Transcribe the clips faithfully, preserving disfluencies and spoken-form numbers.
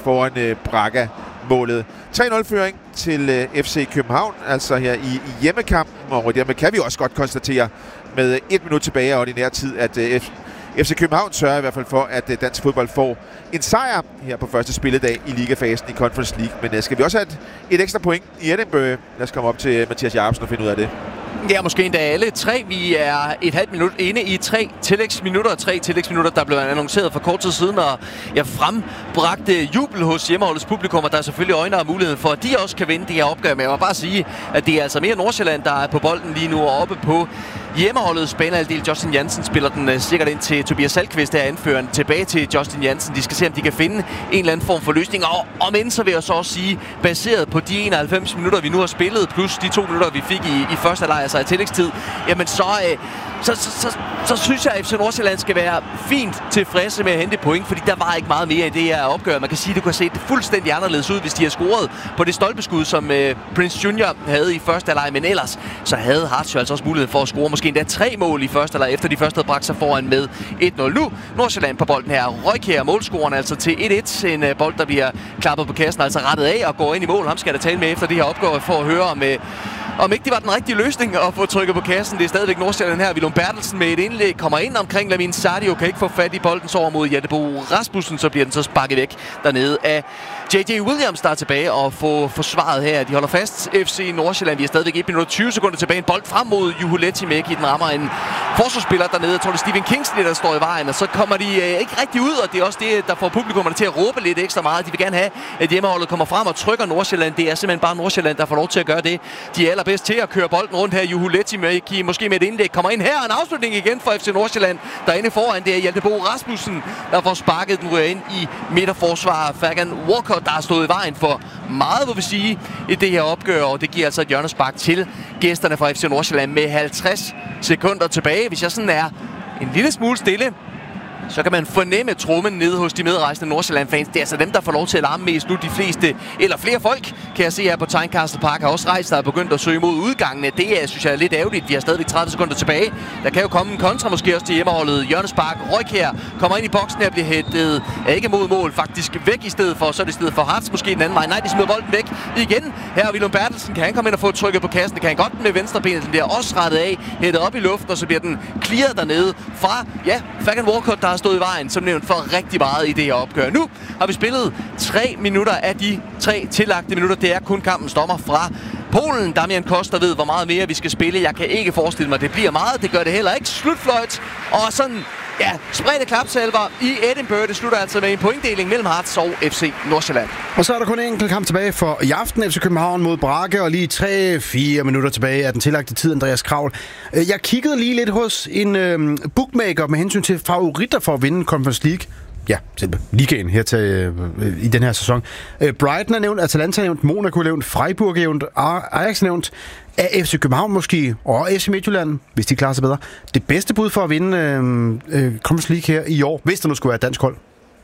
foran øh, Braga-målet. tre nul-føring til øh, F C København, altså her i, i hjemmekampen, og dermed kan vi også godt konstatere med et minut tilbage af ordinær tid, at øh, F C København sørger i hvert fald for, at øh, dansk fodbold får en sejr her på første spilledag i ligafasen i Conference League. Men øh, skal vi også have et, et ekstra point i Edinburgh? Lad os komme op til Mathias Jacobsen og finde ud af det. Ja, måske endda alle tre. Vi er et halvt minut inde i tre tillægsminutter. Tre tillægsminutter, der blev annonceret for kort tid siden, og jeg frembragte jubel hos hjemmeholdets publikum, og der er selvfølgelig øjne og mulighed for, at de også kan vinde det her opgør. Men jeg må bare sige, at det er altså mere Nordsjælland, der er på bolden lige nu og oppe på hjemmeholdets banehalvdel. Justin Jansen spiller den uh, sikkert ind til Tobias Salkvist, der er anføreren. Tilbage til Justin Jansen. De skal se, om de kan finde en eller anden form for løsning. Og om end så vil jeg så også sige, baseret på de enoghalvfems minutter, vi nu har spillet, plus de to minutter, vi fik i, i første halvleg, altså i tillægstid, jamen så, øh, så, så, så, så synes jeg, at F C Nordsjælland skal være fint tilfredse med at hente point, fordi der var ikke meget mere i det her opgør. Man kan sige, at du kan se det fuldstændig anderledes ud, hvis de har scoret på det stolpeskud, som øh, Prince Junior havde i første halvleg, men ellers så havde Hartz altså også mulighed for at score måske endda tre mål i første halvleg, efter de første havde bragt sig foran med et nul. Nu Nordsjælland på bolden her. Røjkjær målscoren altså til et et. En uh, bold, der bliver klappet på kassen, altså rettet af og går ind i mål. Ham skal der tale med efter det her opgør for at høre om, uh, om ikke det var den rigtige løsning at få trykket på kassen. Det er stadigvæk Nordsjælland her. Willum Bertelsen med et indlæg kommer ind omkring Lamin Sadio, kan ikke få fat i bolden, så over mod Jantebo Rasmussen, så bliver den så sparket væk dernede af J J Williams, der er tilbage og får forsvaret her. De holder fast F C Nordsjælland. Vi er stadigvæk et minut og tyve sekunder tilbage. En bold frem mod Juho Lehtimäki. Den rammer en forsvarsspiller dernede. Jeg tror, det er Stephen Kingsley, der står i vejen. Og så kommer de øh, ikke rigtig ud, og det er også det, der får publikummerne til at råbe lidt ekstra meget. De vil gerne have, at hjemmeholdet kommer frem og trykker Nordsjælland. Det er simpelthen bare Nordsjælland, der får lov til at gøre det. De er allerbedst til at køre bolden rundt her. Juho Lehtimäki måske med et indlæg kommer ind her. En afslutning igen for F C Nordsjælland. Derinde foran, det er Jantebo Rasmussen, der får sparket den ind i midterforsvar. Fagan Walcott, der har stået i vejen for meget, vil vi sige, i det her opgør, og det giver altså et hjørnespark til gæsterne fra F C Nordsjælland med halvtreds sekunder tilbage. Hvis jeg sådan er en lille smule stille, så kan man fornemme trummen nede hos de medrejsende Nordsjælland-fans. Det er altså dem, der får lov til at larme mest nu. De fleste, eller flere folk, kan jeg se her på Tynecastle Park, har også rejst sig og begyndt at søge mod udgangene. Det er, synes jeg, er lidt ærgerligt. Vi har stadigvæk tredive sekunder tilbage. Der kan jo komme en kontra måske også til hjemmeholdet. Hjørnespark, Røjkjær kommer ind i boksen her, bliver hættet ikke mod mål, faktisk væk i stedet for. Så er det i stedet for Hartz måske den anden vej. Nej, de smider bolden væk igen. Her er Willum Bertelsen. Kan han komme ind og få trykket på kassen? Det kan han godt med venstre benet. Den bliver også rettet af, hættet op i luften, og så bliver den clearet dernede fra, ja, Fagan Walcott, der har stået i vejen, som nævnt, for rigtig meget i det her opgør. Nu har vi spillet tre minutter af de tre tillagte minutter. Det er kun kampens dommer fra Polen. Damian Koster ved, hvor meget mere vi skal spille. Jeg kan ikke forestille mig, at det bliver meget. Det gør det heller ikke. Slutfløjt. Og sådan, ja, spredte klapsalver i Edinburgh. Det slutter altså med en pointdeling mellem Hartz og F C Nordsjælland. Og så er der kun en enkelt kamp tilbage for i aften. F C København mod Brage, og lige tre fire minutter tilbage af den tillagte tid, Andreas Kravl. Jeg kiggede lige lidt hos en øh, bookmaker med hensyn til favoritter for at vinde Conference League. Ja, selve ligaen her til, øh, i den her sæson. Øh, Brighton er nævnt, Atalanta er nævnt, Monaco er nævnt, Freiburg er nævnt, Ajax er nævnt. Er F C København måske, og F C Midtjylland, hvis de klarer sig bedre, det bedste bud for at vinde øh, øh, Conference League her i år, hvis der nu skulle være et dansk hold?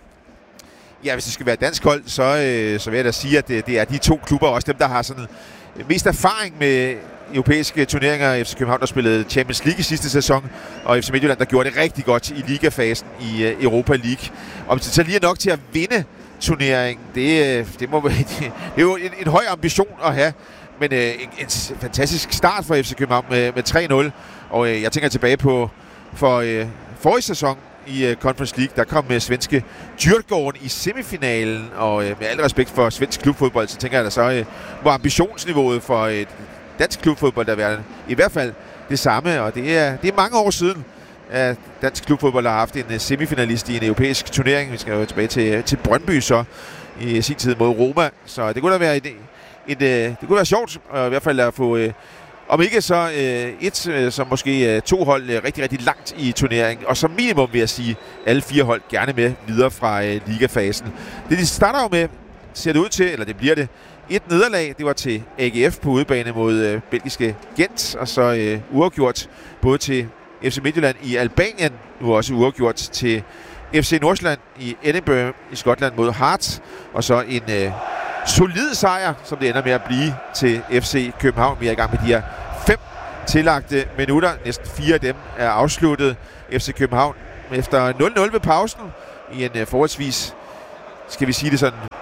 Ja, hvis det skal være et dansk hold, så, øh, så vil jeg da sige, at det, det er de to klubber, også dem, der har sådan mest erfaring med europæiske turneringer. F C København, der spillede Champions League i sidste sæson, og F C Midtjylland, der gjorde det rigtig godt i ligafasen i uh, Europa League. Om det så lige er nok til at vinde turneringen, det, det, må, det, det er jo en, en høj ambition at have, men uh, en, en fantastisk start for F C København med, med tre nul, og uh, jeg tænker tilbage på for uh, forrige sæson i uh, Conference League, der kom med svenske Djurgården i semifinalen, og uh, med al respekt for svensk klubfodbold, så tænker jeg, at så uh, var ambitionsniveauet for et uh, dansk klubfodbold, der er i hvert fald det samme, og det er, det er mange år siden, at dansk klubfodbold har haft en semifinalist i en europæisk turnering. Vi skal jo tilbage til, til Brøndby så i sin tid mod Roma, så det kunne da være et, et, et det kunne være sjovt, og i hvert fald at få, om ikke så et, så måske to hold rigtig, rigtig langt i turneringen, og som minimum vil jeg sige, alle fire hold gerne med videre fra ligafasen. Det de starter jo med, ser det ud til, eller det bliver det, et nederlag, det var til A G F på udebane mod øh, belgiske Gent, og så øh, uafgjort både til F C Midtjylland i Albanien, nu også uafgjort til F C Nordsjælland i Edinburgh i Skotland mod Hearts, og så en øh, solid sejr, som det ender med at blive til F C København. Vi er i gang med de her fem tillagte minutter, næsten fire af dem er afsluttet. F C København efter nul nul ved pausen i en øh, forholdsvis, skal vi sige det sådan,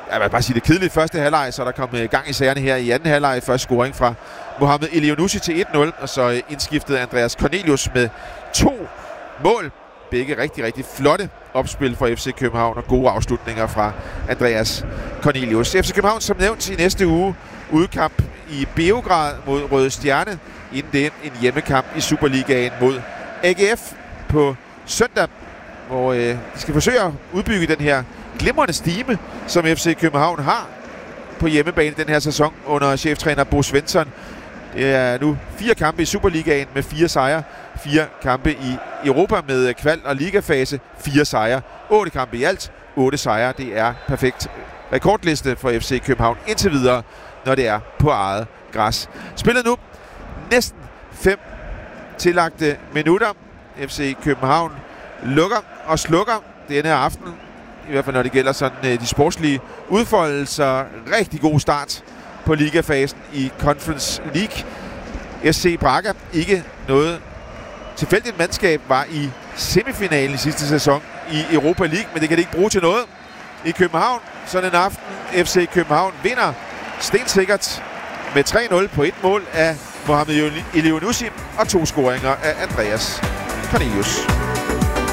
jeg vil bare sige det kedeligt første halvleg, så der kom gang i sagerne her i anden halvleg. Første scoring fra Mohamed Elyounoussi til et nul, og så indskiftet Andreas Cornelius med to mål. Begge rigtig, rigtig flotte opspil fra F C København og gode afslutninger fra Andreas Cornelius. F C København, som nævnt, i næste uge udkamp i Beograd mod Røde Stjerne, inden det en hjemmekamp i Superligaen mod A G F på søndag, hvor øh, de skal forsøge at udbygge den her glimrende stime, som F C København har på hjemmebane den her sæson under cheftræner Bo Svensson. Det er nu fire kampe i Superligaen med fire sejre, fire kampe i Europa med kval- og ligafase, fire sejre, otte kampe i alt, otte sejre. Det er perfekt rekordliste for F C København indtil videre, når det er på eget græs. Spillet nu næsten fem tillagte minutter. F C København lukker og slukker denne aften, i hvert fald når det gælder sådan de sportslige udfoldelser. Rigtig god start på ligafasen i Conference League. S C Braga, ikke noget tilfældigt mandskab, var i semifinalen i sidste sæson i Europa League, men det kan det ikke bruge til noget i København. Sådan en aften. F C København vinder stensikkert med tre nul på et mål af Mohamed Elyounoussi og to scoringer af Andreas Cornelius.